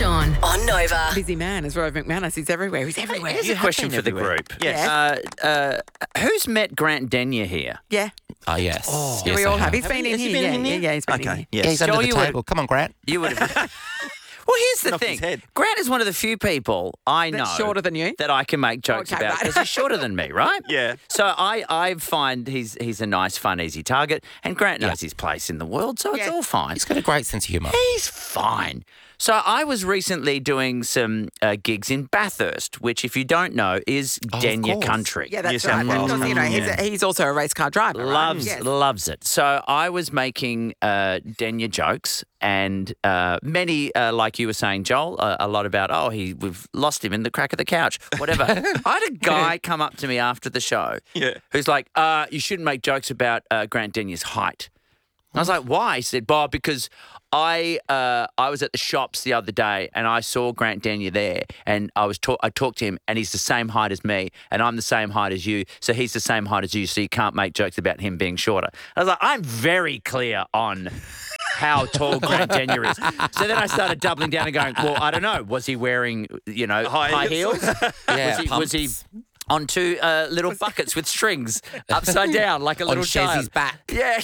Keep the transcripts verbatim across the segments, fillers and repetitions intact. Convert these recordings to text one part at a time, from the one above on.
Sean on Nova. Busy man is Rove McManus. He's everywhere. He's everywhere. Here's You a have question been for the everywhere. group. Yes. Uh, uh, who's met Grant Denyer here? Yeah. Oh, yes. Yeah, yes, we I all have. He's been in Has he here. been yeah, in yeah, here? yeah, he's been in Okay, here. yes. Yeah, he's under Joel, the you would- table. Come on, Grant. You would have. Well, here's the Off his thing. head. Grant is one of the few people I know That's shorter than you? that I can make jokes Okay, about right. because he's shorter than me, right? Yeah. So I, I find he's he's a nice, fun, easy target, and Grant knows his place in the world, so it's Yeah. all fine. He's got a great sense of humour. He's fine. So I was recently doing some uh, gigs in Bathurst, which, if you don't know, is of Denyer course. country. Yeah, that's Yes, right. and Wales Because, you know, he's, country, a, he's also a race car driver. right? Loves Yes. loves it. So I was making uh, Denyer jokes, and uh, many, uh, like you were saying, Joel, uh, a lot about oh he we've lost him in the crack of the couch, whatever. I had a guy come up to me after the show, Yeah. who's like, uh, you shouldn't make jokes about uh, Grant Denyer's height. I was like, why? He said, Bob, because I uh, I was at the shops the other day and I saw Grant Denyer there, and I was talk- I talked to him, and he's the same height as me, and I'm the same height as you, so he's the same height as you, so you can't make jokes about him being shorter. I was like, I'm very clear on how tall Grant Denyer is. So then I started doubling down and going, well, I don't know. Was he wearing, you know, High high heels? heels? Yeah, was, he, was he pumps. on two uh, little buckets with strings upside down like a On little Chezzy's child? back. Yeah.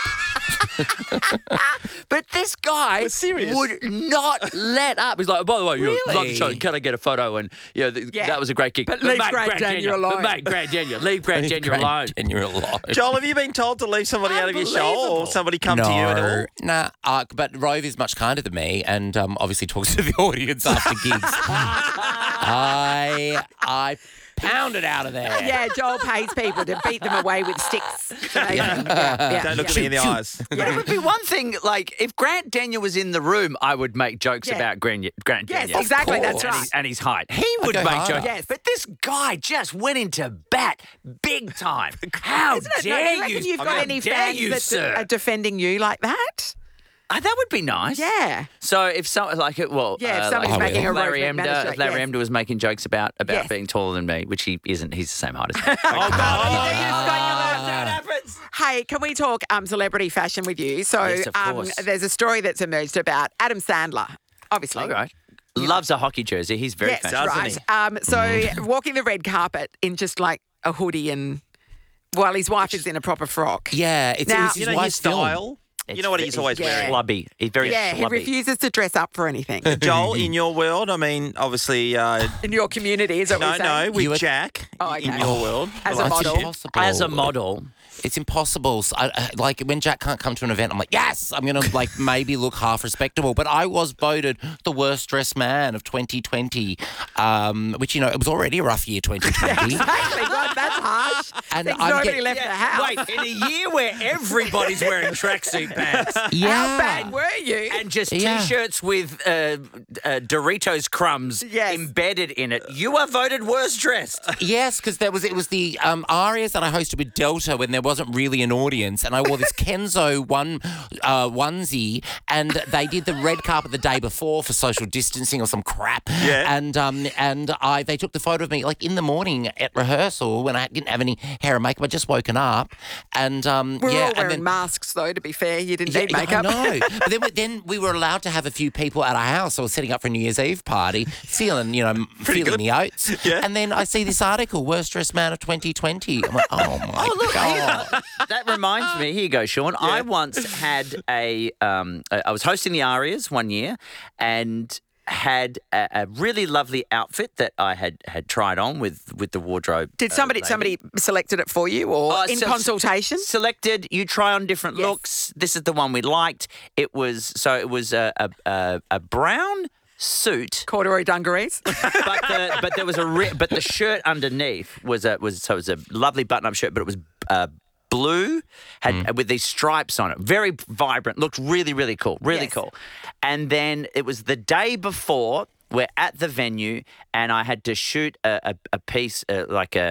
But this guy serious. would not let up. He's like, by the way, you Really? love the show. Can I get a photo? And yeah, th- Yeah. that was a great gig. But leave mate, Grant Denyer Denyer- alone. But mate, Grant Denyer, leave Grant Denyer Grant alone. Denyer alone. Joel, have you been told to leave somebody out of your show, or Unbelievable. somebody come to you at all? Nah, uh, but Rove is much kinder than me, and um, obviously talks to the audience after gigs. I I pounded out of there. Yeah, Joel pays people to beat them away with sticks. So they can- yeah, yeah, Don't look yeah. me in the eyes. But it would be one thing, like, if Grant Denyer was in the room, I would make jokes Yeah. about Grant, Grant Yes, Denyer. exactly, that's course. And right. his, and his height. He would go make harder. jokes. Yes. But this guy just went into bat big time. How Isn't it? No, do dare you reckon you? you've got how any dare fans you, that sir? are defending you like that? Uh, that would be nice. Yeah. So if someone like it, well, Yeah, if uh, somebody's like making if a Larry Rove McManus Emder, joke, if Larry yes. Emder was making jokes about about Yes. being taller than me, which he isn't. He's the same height as me. Oh, Hey, can we talk um, celebrity fashion with you? So Yes, of um, course. there's a story that's emerged about Adam Sandler, obviously. Okay. Loves a hockey jersey. He's very Yes, fashionable. Doesn't right. he? Um, so walking the red carpet in just like a hoodie and while his wife is in a proper frock. Yeah, it's, Now- it's his You know his wife's film. style? You know what he's always yeah. wearing? Slubby. He's very Yeah, he slubby. refuses to dress up for anything. Joel, in your world, I mean, obviously, uh, In your community, is that no, what you're no, saying? with You were- Jack Oh, okay. in your world. As a It's model. impossible. As a model. It's impossible. So I, I- like when Jack can't come to an event, I'm like, yes, I'm going to like maybe look half respectable. But I was voted the worst dressed man of twenty twenty, um, which, you know, it was already a rough year, twenty twenty. Exactly. God, that's harsh. And Thinks I'm nobody get- left the house. Wait, in a year where everybody's wearing tracksuit pants yeah. How bad were you? and just Yeah. T-shirts with uh, uh, Doritos crumbs Yes. embedded in it, you are voted worst dressed. Yes, because there was it was the um, arias that I hosted with Delta when there wasn't really an audience, and I wore this Kenzo one uh, onesie, and they did the red carpet the day before for social distancing or some crap. Yeah. And um and I they took the photo of me like in the morning at rehearsal when I didn't have any hair and makeup. I'd just woken up, and um We're yeah, all and wearing then. masks, though, to be fair. You didn't Yeah, need makeup. I know. But then, we- then we were allowed to have a few people at our house. I was setting up for a New Year's Eve party, feeling, you know, feeling good. the oats. Yeah. And then I see this article, worst dressed man of twenty twenty. I'm like, oh my God. That reminds me. Here you go, Sean. I once had a. Um, I was hosting the Arias one year, and had a, a really lovely outfit that I had had tried on with with the wardrobe. Did uh, somebody lady. somebody selected it for you or Oh, in so- consultation? Selected. You try on different Yes. looks. This is the one we liked. It was so. It was a a, a, a brown suit. Corduroy dungarees. but the but there was a ri- but the shirt underneath was a was so it was a lovely button up shirt, but it was uh, blue had with these stripes on it, very vibrant, looked really really cool, really Yes. cool. And then it was the day before. We're at the venue, and I had to shoot a a, a piece uh, like a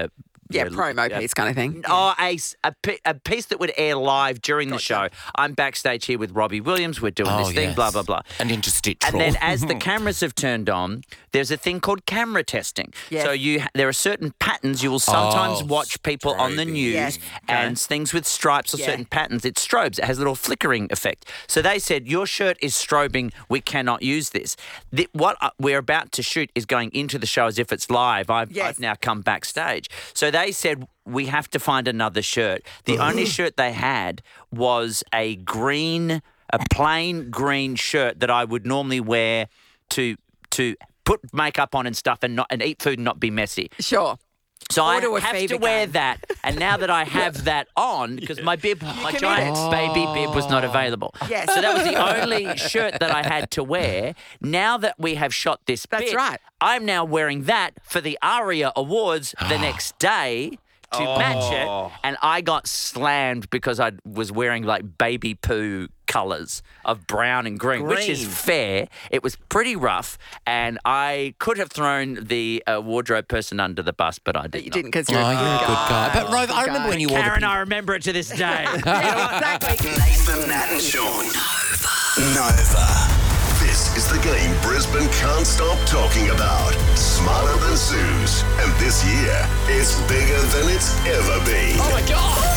Yeah, your- promo yeah. piece kind of thing. Oh, a, s- a, pi- a piece that would air live during the show. I'm backstage here with Robbie Williams. We're doing Oh, this thing, yes. blah, blah, blah. An interstitial. And then as the cameras have turned on, there's a thing called camera testing. Yes. So you ha- there are certain patterns you will sometimes Oh, watch people on the strobing. news Yes. and things with stripes or Yeah. certain patterns. It strobes. It has a little flickering effect. So they said, your shirt is strobing. We cannot use this. The, what uh, we're about to shoot is going into the show as if it's live. I've, Yes. I've now come backstage. So they said, we have to find another shirt. The only shirt they had was a green, a plain green shirt that I would normally wear to to put makeup on and stuff and not and eat food and not be messy. Sure. So Or I to a have to fever wear game. that. And now that I have that on, because my bib, my can giant edit. baby bib was not available. Yes. So that was the only shirt that I had to wear. Now that we have shot this That's bit, right. I'm now wearing that for the ARIA Awards the next day to match it. And I got slammed because I was wearing like baby poo colours of brown and green, which is Green. fair. It was pretty rough, and I could have thrown the uh, wardrobe person under the bus, but I did But you not. didn't because you're Oh, a you're a good good guy. But Rove, I Good remember guy. when you wore the Karen, I remember it to this day. Yeah, exactly. Nathan, Nat and Sean. Nova. Nova. This is the game Brisbane can't stop talking about. Smarter than Sue's. And this year, it's bigger than it's ever been. Oh, my God.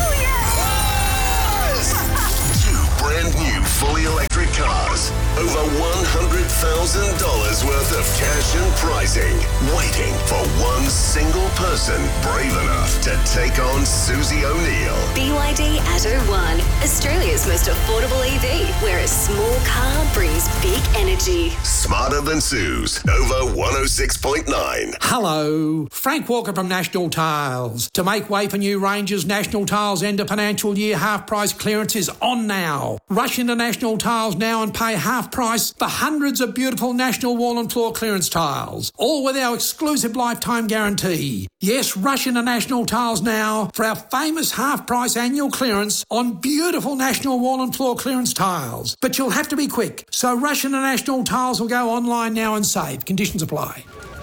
Two brand new fully electric cars. Over one hundred thousand dollars worth of cash and prizing. Waiting for one single person brave enough to take on Susie O'Neill. B Y D Atto one, Australia's most affordable E V, where a small car brings big energy. Smarter than Sue's. Nova one oh six point nine. Hello, Frank Walker from National Tiles. To make way for new ranges, National Tiles end of financial year half price clearance is on now. Rush into National Tiles now and pay half price for hundreds of beautiful National wall and floor clearance tiles, all with our exclusive lifetime guarantee. Yes, rush into National Tiles now for our famous half price annual clearance on beautiful National wall and floor clearance tiles. But you'll have to be quick, so rush into National Tiles or go online now and save. Conditions apply.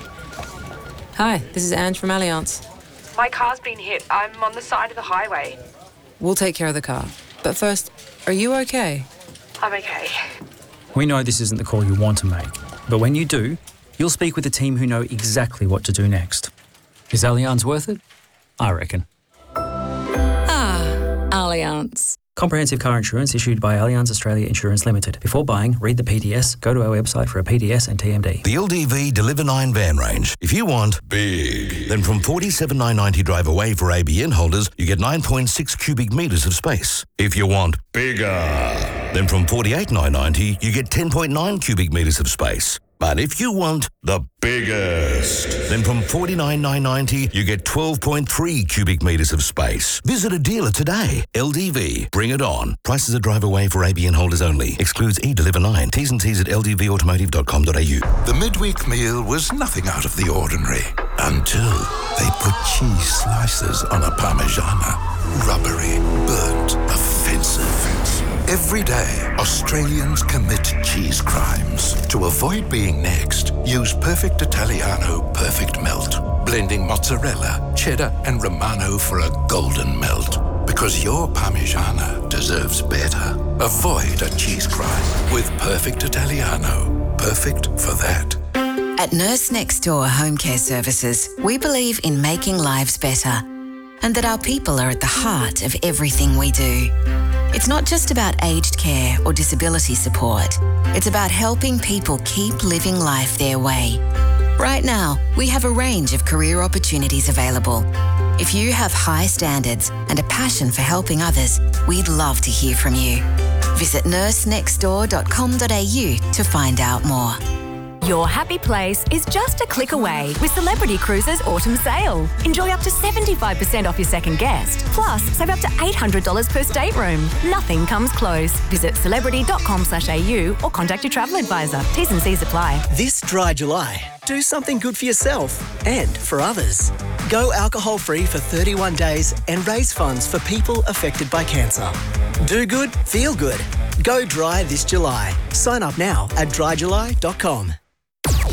Hi, this is Ange from Allianz. My car's been hit. I'm on the side of the highway. We'll take care of the car. But first, are you okay? I'm okay. We know this isn't the call you want to make, but when you do, you'll speak with a team who know exactly what to do next. Is Allianz worth it? I reckon. Ah, Allianz. Comprehensive car insurance issued by Allianz Australia Insurance Limited. Before buying, read the P D S, go to our website for a P D S and T M D. The L D V Deliver nine van range. If you want big, then from forty-seven thousand nine hundred ninety drive away for A B N holders, you get nine point six cubic metres of space. If you want bigger, then from forty-eight thousand nine hundred ninety, you get ten point nine cubic metres of space. But if you want the biggest, then from forty-nine thousand nine hundred ninety, you get twelve point three cubic metres of space. Visit a dealer today. L D V, bring it on. Prices are drive away for A B N holders only. Excludes e-Deliver nine. T's and T's at l d v automotive dot com dot a u. The midweek meal was nothing out of the ordinary until they put cheese slices on a Parmigiana. Rubbery, burnt, offensive. Every day, Australians commit cheese crimes. To avoid being next, use Perfect Italiano Perfect Melt. Blending mozzarella, cheddar and Romano for a golden melt. Because your Parmigiana deserves better. Avoid a cheese crime with Perfect Italiano. Perfect for that. At Nurse Next Door Home Care Services, we believe in making lives better and that our people are at the heart of everything we do. It's not just about aged care or disability support. It's about helping people keep living life their way. Right now, we have a range of career opportunities available. If you have high standards and a passion for helping others, we'd love to hear from you. Visit nurse next door dot com dot a u to find out more. Your happy place is just a click away with Celebrity Cruises Autumn Sale. Enjoy up to seventy-five percent off your second guest. Plus, save up to eight hundred dollars per stateroom. Nothing comes close. Visit celebrity dot com slash a u or contact your travel advisor. T's and C's apply. This dry July, do something good for yourself and for others. Go alcohol-free for thirty-one days and raise funds for people affected by cancer. Do good, feel good. Go dry this July. Sign up now at dry july dot com.